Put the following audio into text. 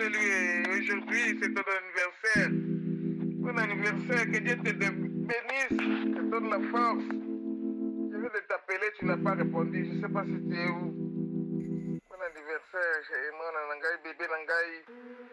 aujourd'hui. Aujourd'hui, c'est ton anniversaire. Bon anniversaire, que Dieu te bénisse, te donne la force. Je vais de t'appeler, tu n'as pas répondu. Je ne sais pas si tu es où. Bon anniversaire, chérie. Mon Nangai, bébé Nangai.